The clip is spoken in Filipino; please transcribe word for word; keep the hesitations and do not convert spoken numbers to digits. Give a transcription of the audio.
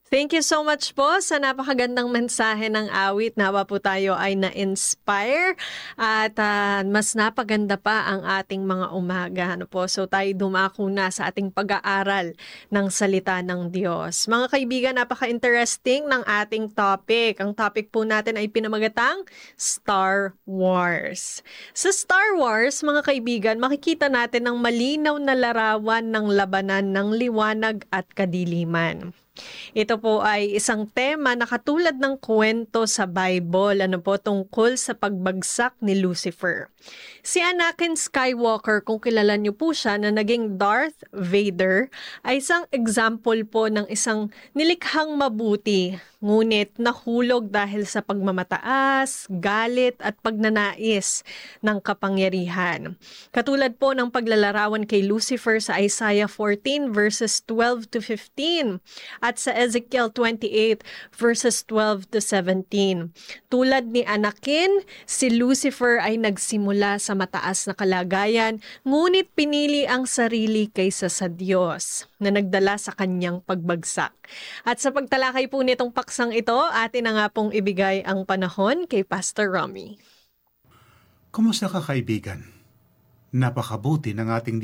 Thank you so much po sa napakagandang mensahe ng awit. Nawa po tayo ay na-inspire at uh, mas napaganda pa ang ating mga umaga. Ano po? So tayo dumako na sa ating pag-aaral ng salita ng Diyos. Mga kaibigan, napaka-interesting ng ating topic. Ang topic po natin ay pinamagatang Star Wars. Sa Star Wars, mga kaibigan, makikita natin ang malinaw na larawan ng labanan ng liwanag at kadiliman. Ito po ay isang tema na katulad ng kwento sa Bible, ano po, tungkol sa pagbagsak ni Lucifer. Si Anakin Skywalker, kung kilala niyo po siya, na naging Darth Vader, ay isang example po ng isang nilikhang mabuti, ngunit nahulog dahil sa pagmamataas, galit at pagnanais ng kapangyarihan. Katulad po ng paglalarawan kay Lucifer sa Isaiah fourteen verses twelve to fifteen at sa Ezekiel twenty-eight verses twelve to seventeen. Tulad ni Anakin, si Lucifer ay nagsimula sa mataas na kalagayan, ngunit pinili ang sarili kaysa sa Diyos na nagdala sa kanyang pagbagsak. At sa pagtalakay po nitong paksang ito, atin na nga pong ibigay ang panahon kay Pastor Romy. Kumusta ka, kaibigan? Napakabuti ng ating